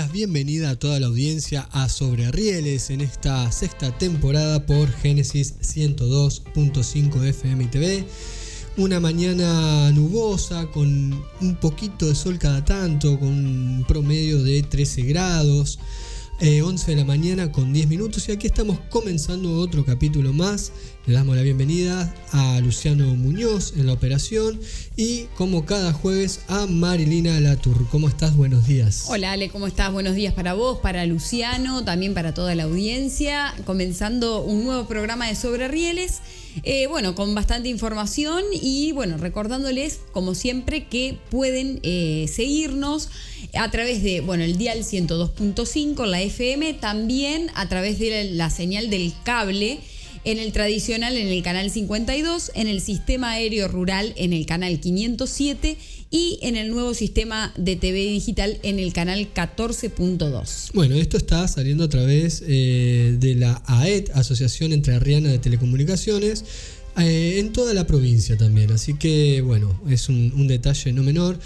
las bienvenida a toda la audiencia a Sobre Rieles en esta sexta temporada por Génesis 102.5 FM y TV. Una mañana nubosa con un poquito de sol cada tanto, con un promedio de 13 grados, 11 de la mañana con 10 minutos y aquí estamos comenzando otro capítulo más. Le damos la bienvenida a Luciano Muñoz en la operación y como cada jueves a Marilina Latour. ¿Cómo estás? Buenos días. Hola Ale, ¿cómo estás? Buenos días para vos, para Luciano, también para toda la audiencia. Comenzando un nuevo programa de Sobre Rieles. Con bastante información y recordándoles como siempre que pueden seguirnos a través de el dial 102.5, la FM, también a través de la señal del cable en el tradicional en el canal 52, en el sistema aéreo rural en el canal 507 y en el nuevo sistema de TV digital en el canal 14.2. Bueno, esto está saliendo a través de la AET, Asociación Entrerriana de Telecomunicaciones, en toda la provincia también, así que es un detalle no menor.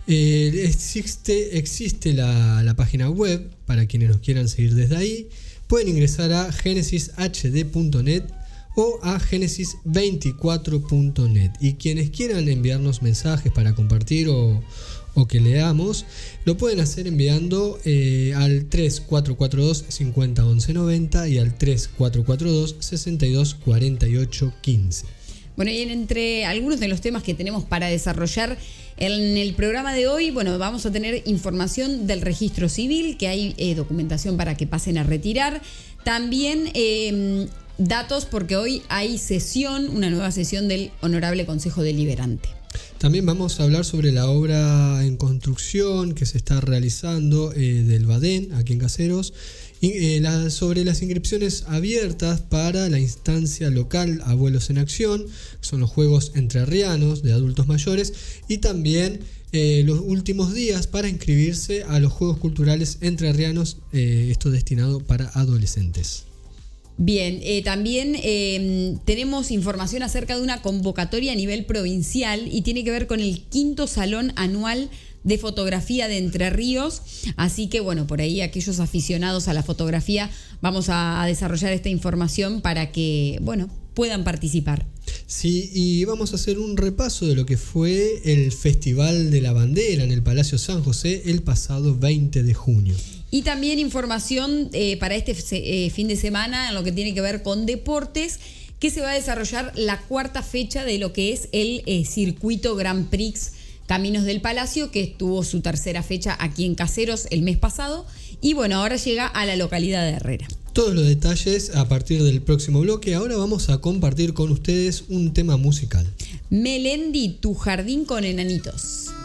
Existe la página web para quienes nos quieran seguir desde ahí. Pueden ingresar a genesishd.net o a genesis24.net y quienes quieran enviarnos mensajes para compartir o que leamos, lo pueden hacer enviando al 3442-501190 y al 3442-624815. Bueno, y entre algunos de los temas que tenemos para desarrollar en el programa de hoy, vamos a tener información del registro civil, que hay documentación para que pasen a retirar. También datos, porque hoy hay una nueva sesión del Honorable Consejo Deliberante. También vamos a hablar sobre la obra en construcción que se está realizando del Badén, aquí en Caseros, y sobre las inscripciones abiertas para la instancia local Abuelos en Acción, que son los juegos entrerrianos de adultos mayores, y también los últimos días para inscribirse a los Juegos Culturales Entrerrianos, esto destinado para adolescentes. Bien, también tenemos información acerca de una convocatoria a nivel provincial y tiene que ver con el 5º Salón Anual de Fotografía de Entre Ríos, así que por ahí aquellos aficionados a la fotografía vamos a desarrollar esta información para que puedan participar. Sí, y vamos a hacer un repaso de lo que fue el Festival de la Bandera en el Palacio San José el pasado 20 de junio. Y también información para este fin de semana en lo que tiene que ver con deportes, que se va a desarrollar la 4ª fecha de lo que es el circuito Grand Prix Caminos del Palacio, que tuvo su 3ª fecha aquí en Caseros el mes pasado y ahora llega a la localidad de Herrera. Todos los detalles a partir del próximo bloque. Ahora vamos a compartir con ustedes un tema musical. Melendi, Tu Jardín con Enanitos.